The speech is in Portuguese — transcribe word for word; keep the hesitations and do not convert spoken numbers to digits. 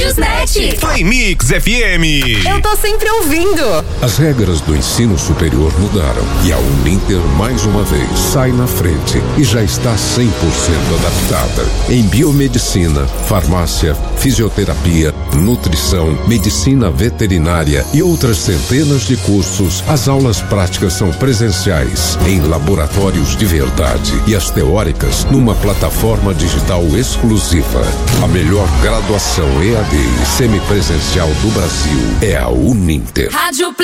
Rádios Net. Play Mix F M. Eu tô sempre ouvindo. As regras do ensino superior mudaram e a Uninter, mais uma vez, sai na frente e já está cem por cento adaptada. Em biomedicina, farmácia, fisioterapia, nutrição, medicina veterinária e outras centenas de cursos, as aulas práticas são presenciais, em laboratórios de verdade, e as teóricas numa plataforma digital exclusiva. A melhor graduação E A D e semipresencial do Brasil é a Uninter. Rádio